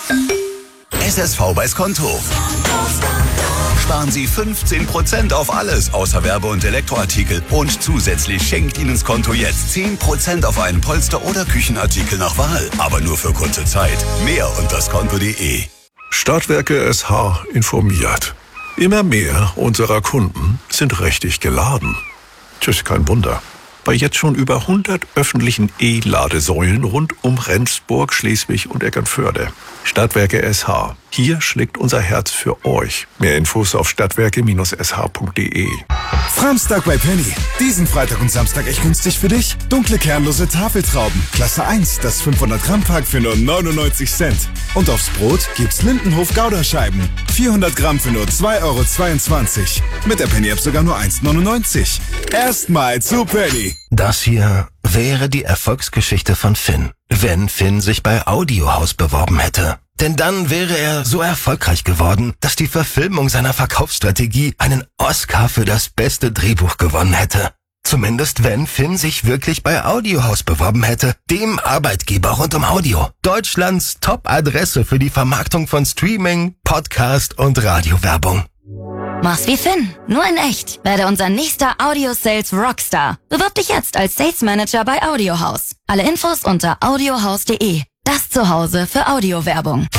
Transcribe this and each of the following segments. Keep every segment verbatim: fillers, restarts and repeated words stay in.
S S V bei Skonto. Sparen Sie fünfzehn Prozent auf alles außer Werbe- und Elektroartikel. Und zusätzlich schenkt Ihnen Skonto jetzt zehn Prozent auf einen Polster- oder Küchenartikel nach Wahl. Aber nur für kurze Zeit. Mehr unter skonto punkt de. Stadtwerke S H informiert. Immer mehr unserer Kunden sind richtig geladen. Tschüss, kein Wunder. Bei jetzt schon über hundert öffentlichen E-Ladesäulen rund um Rendsburg, Schleswig und Eckernförde. Stadtwerke S H. Hier schlägt unser Herz für euch. Mehr Infos auf stadtwerke S H punkt de. Framstag bei Penny. Diesen Freitag und Samstag echt günstig für dich. Dunkle kernlose Tafeltrauben. Klasse eins, das fünfhundert Gramm Pack für nur neunundneunzig Cent. Und aufs Brot gibt's Lindenhof Gouda-Scheiben. vierhundert Gramm für nur zwei Euro zweiundzwanzig. Mit der Penny-App sogar nur eins neunundneunzig. Erstmal zu Penny. Das hier wäre die Erfolgsgeschichte von Finn, wenn Finn sich bei Audiohaus beworben hätte. Denn dann wäre er so erfolgreich geworden, dass die Verfilmung seiner Verkaufsstrategie einen Oscar für das beste Drehbuch gewonnen hätte. Zumindest wenn Finn sich wirklich bei Audiohaus beworben hätte, dem Arbeitgeber rund um Audio. Deutschlands Top-Adresse für die Vermarktung von Streaming, Podcast und Radiowerbung. Mach's wie Finn, nur in echt. Werde unser nächster Audio-Sales Rockstar. Bewirb dich jetzt als Sales Manager bei Audiohaus. Alle Infos unter audiohaus punkt de. Das Zuhause für Audiowerbung.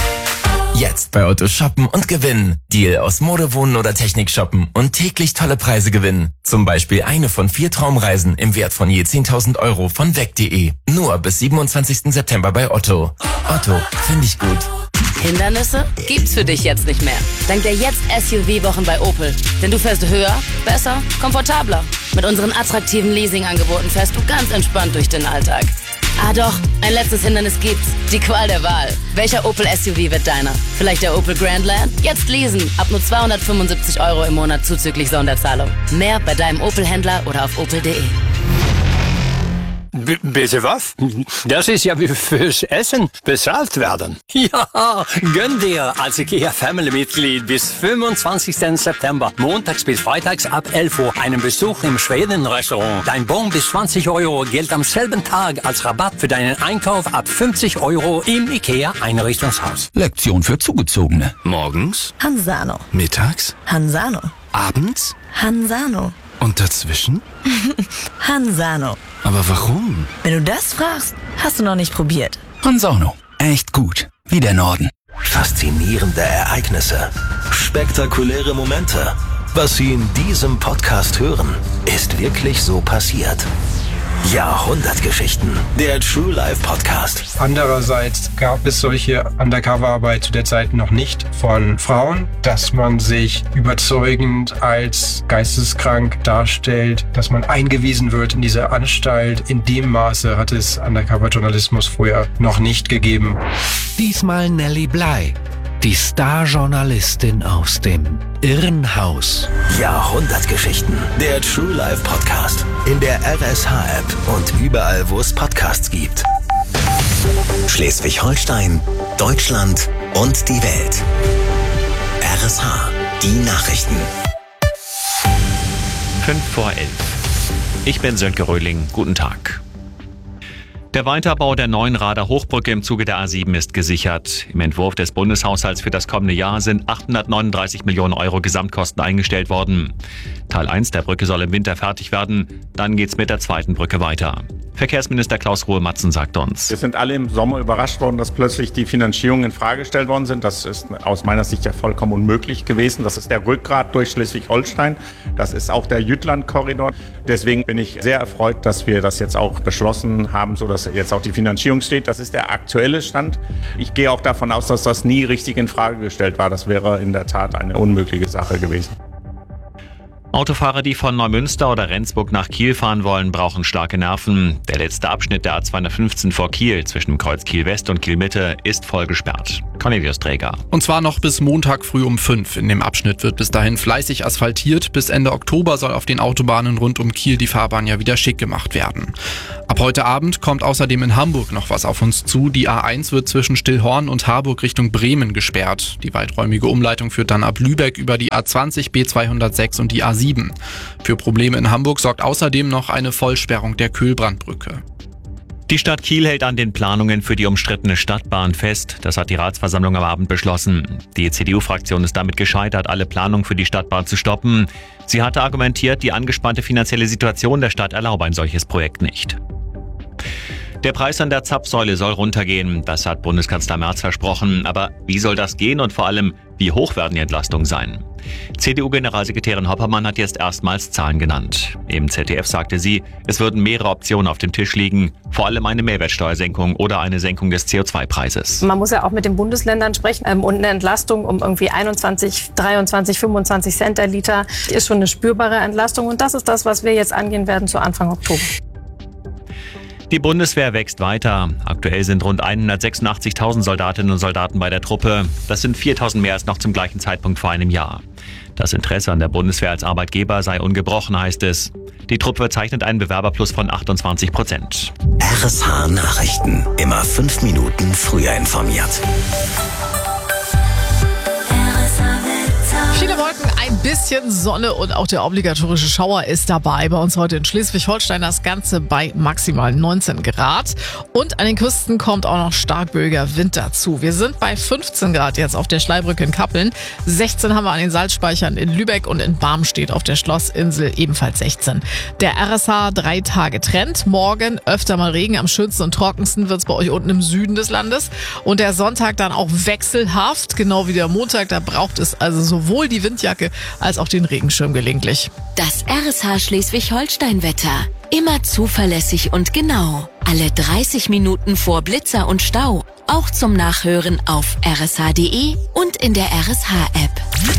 Jetzt bei Otto shoppen und gewinnen. Deal aus Mode, Wohnen oder Technik shoppen und täglich tolle Preise gewinnen. Zum Beispiel eine von vier Traumreisen im Wert von je zehntausend Euro von weg punkt de. Nur bis siebenundzwanzigsten September bei Otto. Otto, finde ich gut. Hindernisse gibt's für dich jetzt nicht mehr. Dank der jetzt S U V-Wochen bei Opel. Denn du fährst höher, besser, komfortabler. Mit unseren attraktiven Leasingangeboten fährst du ganz entspannt durch den Alltag. Ah doch, ein letztes Hindernis gibt's. Die Qual der Wahl. Welcher Opel S U V wird deiner? Vielleicht der Opel Grandland? Jetzt leasen. Ab nur zweihundertfünfundsiebzig Euro im Monat zuzüglich Sonderzahlung. Mehr bei deinem Opel-Händler oder auf opel punkt de. B- bitte was? Das ist ja wie fürs Essen bezahlt werden. Ja, gönn dir als IKEA-Family-Mitglied bis fünfundzwanzigsten September, montags bis freitags ab elf Uhr, einen Besuch im Schweden-Restaurant. Dein Bon bis zwanzig Euro gilt am selben Tag als Rabatt für deinen Einkauf ab fünfzig Euro im IKEA-Einrichtungshaus. Lektion für Zugezogene. Morgens Hansano. Mittags Hansano. Abends Hansano. Und dazwischen? Hansano. Aber warum? Wenn du das fragst, hast du noch nicht probiert. Hansano. Echt gut. Wie der Norden. Faszinierende Ereignisse. Spektakuläre Momente. Was Sie in diesem Podcast hören, ist wirklich so passiert. Jahrhundertgeschichten. Der True Life Podcast. Andererseits gab es solche Undercover-Arbeit zu der Zeit noch nicht von Frauen, dass man sich überzeugend als geisteskrank darstellt, dass man eingewiesen wird in diese Anstalt. In dem Maße hat es Undercover-Journalismus vorher noch nicht gegeben. Diesmal Nelly Bly, die Star-Journalistin aus dem Irrenhaus. Jahrhundertgeschichten. Der True Life Podcast. In der R S H-App und überall, wo es Podcasts gibt. Schleswig-Holstein, Deutschland und die Welt. R S H. Die Nachrichten. Fünf vor elf. Ich bin Sönke Röhling. Guten Tag. Der Weiterbau der neuen Rader Hochbrücke im Zuge der A sieben ist gesichert. Im Entwurf des Bundeshaushalts für das kommende Jahr sind achthundertneununddreißig Millionen Euro Gesamtkosten eingestellt worden. Teil eins der Brücke soll im Winter fertig werden, dann geht's mit der zweiten Brücke weiter. Verkehrsminister Klaus Ruhe-Matzen sagt uns: Wir sind alle im Sommer überrascht worden, dass plötzlich die Finanzierungen in Frage gestellt worden sind. Das ist aus meiner Sicht ja vollkommen unmöglich gewesen. Das ist der Rückgrat durch Schleswig-Holstein. Das ist auch der Jütland-Korridor. Deswegen bin ich sehr erfreut, dass wir das jetzt auch beschlossen haben, sodass jetzt auch die Finanzierung steht. Das ist der aktuelle Stand. Ich gehe auch davon aus, dass das nie richtig in Frage gestellt war. Das wäre in der Tat eine unmögliche Sache gewesen. Autofahrer, die von Neumünster oder Rendsburg nach Kiel fahren wollen, brauchen starke Nerven. Der letzte Abschnitt der A zweihundertfünfzehn vor Kiel zwischen Kreuz Kiel West und Kiel Mitte ist voll gesperrt. Cornelius Träger. Und zwar noch bis Montag früh um fünf. In dem Abschnitt wird bis dahin fleißig asphaltiert. Bis Ende Oktober soll auf den Autobahnen rund um Kiel die Fahrbahn ja wieder schick gemacht werden. Ab heute Abend kommt außerdem in Hamburg noch was auf uns zu. Die A eins wird zwischen Stillhorn und Harburg Richtung Bremen gesperrt. Die weiträumige Umleitung führt dann ab Lübeck über die A zwanzig, B zweihundertsechs und die A sieben. Für Probleme in Hamburg sorgt außerdem noch eine Vollsperrung der Kühlbrandbrücke. Die Stadt Kiel hält an den Planungen für die umstrittene Stadtbahn fest. Das hat die Ratsversammlung am Abend beschlossen. Die C D U-Fraktion ist damit gescheitert, alle Planungen für die Stadtbahn zu stoppen. Sie hatte argumentiert, die angespannte finanzielle Situation der Stadt erlaube ein solches Projekt nicht. Der Preis an der Zapfsäule soll runtergehen. Das hat Bundeskanzler Merz versprochen. Aber wie soll das gehen und vor allem, wie hoch werden die Entlastungen sein? C D U-Generalsekretärin Hoppermann hat jetzt erstmals Zahlen genannt. Im Z D F sagte sie, es würden mehrere Optionen auf dem Tisch liegen. Vor allem eine Mehrwertsteuersenkung oder eine Senkung des C O zwei Preises. Man muss ja auch mit den Bundesländern sprechen. Und eine Entlastung um irgendwie einundzwanzig, dreiundzwanzig, fünfundzwanzig Cent der Liter ist schon eine spürbare Entlastung. Und das ist das, was wir jetzt angehen werden zu Anfang Oktober. Die Bundeswehr wächst weiter. Aktuell sind rund hundertsechsundachtzigtausend Soldatinnen und Soldaten bei der Truppe. Das sind viertausend mehr als noch zum gleichen Zeitpunkt vor einem Jahr. Das Interesse an der Bundeswehr als Arbeitgeber sei ungebrochen, heißt es. Die Truppe verzeichnet einen Bewerberplus von achtundzwanzig Prozent. R S H Nachrichten. Immer fünf Minuten früher informiert. Viele Wolken, ein bisschen Sonne und auch der obligatorische Schauer ist dabei. Bei uns heute in Schleswig-Holstein das Ganze bei maximal neunzehn Grad. Und an den Küsten kommt auch noch starkböiger Wind dazu. Wir sind bei fünfzehn Grad jetzt auf der Schleibrücke in Kappeln. sechzehn haben wir an den Salzspeichern in Lübeck und in Barmstedt auf der Schlossinsel ebenfalls sechzehn. Der R S H drei Tage Trend. Morgen öfter mal Regen. Am schönsten und trockensten wird es bei euch unten im Süden des Landes. Und der Sonntag dann auch wechselhaft, genau wie der Montag. Da braucht es also sowohl die Windjacke als auch den Regenschirm gelegentlich. Das R S H Schleswig-Holstein-Wetter. Immer zuverlässig und genau. Alle dreißig Minuten vor Blitzer und Stau. Auch zum Nachhören auf r s h punkt d e und in der R S H-App.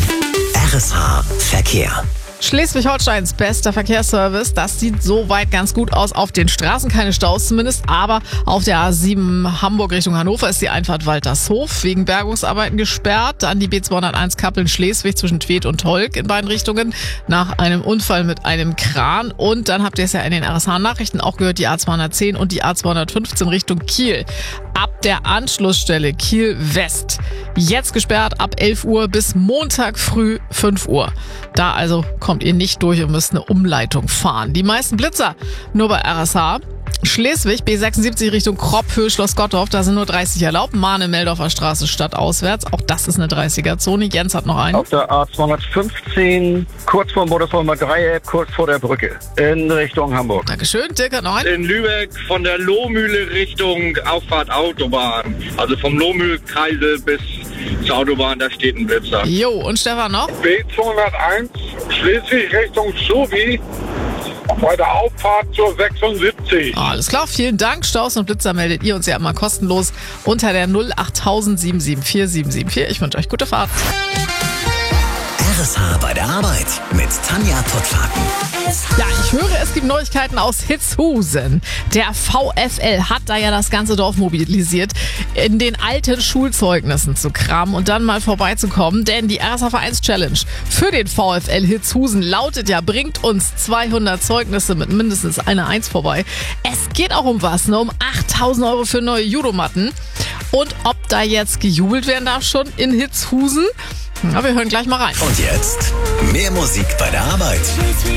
R S H Verkehr. Schleswig-Holsteins bester Verkehrsservice, das sieht soweit ganz gut aus. Auf den Straßen keine Staus zumindest, aber auf der A sieben Hamburg Richtung Hannover ist die Einfahrt Waltershof wegen Bergungsarbeiten gesperrt. Dann die B zweihunderteins Kappeln-Schleswig zwischen Tweed und Tolk in beiden Richtungen nach einem Unfall mit einem Kran. Und dann habt ihr es ja in den R S H-Nachrichten auch gehört, die A zweihundertzehn und die A zweihundertfünfzehn Richtung Kiel. Ab der Anschlussstelle Kiel West. Jetzt gesperrt ab elf Uhr bis Montag früh fünf Uhr. Da also kommt ihr nicht durch und müsst eine Umleitung fahren. Die meisten Blitzer nur bei R S H. Schleswig, B sechsundsiebzig Richtung Kropphöhe, Schloss Gottorf, da sind nur dreißig erlaubt. Mahne, Meldorfer Straße, stadtauswärts. Auch das ist eine dreißiger-Zone. Jens hat noch einen. Auf der A zweihundertfünfzehn, kurz vor dem Bodeformer Dreieck, kurz vor der Brücke, in Richtung Hamburg. Dankeschön, Dirk hat noch einen. In Lübeck von der Lohmühle Richtung Auffahrt Autobahn. Also vom Lohmühlkreisel bis zur Autobahn, da steht ein Blitzer. Jo, und Stefan noch? B zweihunderteins, Schleswig Richtung Schubi. Bei der Auffahrt zur sechsundsiebzig. Alles klar, vielen Dank. Staus und Blitzer meldet ihr uns ja immer kostenlos unter der null acht null sieben sieben vier sieben sieben vier. Ich wünsche euch gute Fahrt. R S H bei der Arbeit mit Tanja Pottfaken. Ja, ich höre, es gibt Neuigkeiten aus Hitzhusen. Der V f L hat da ja das ganze Dorf mobilisiert, in den alten Schulzeugnissen zu kramen und dann mal vorbeizukommen. Denn die R S H-Vereins-Challenge für den V f L Hitzhusen lautet ja, bringt uns zweihundert Zeugnisse mit mindestens einer Eins vorbei. Es geht auch um was, ne? Um achttausend Euro für neue Judomatten. Und ob da jetzt gejubelt werden darf schon in Hitzhusen? Ja, wir hören gleich mal rein. Und jetzt mehr Musik bei der Arbeit.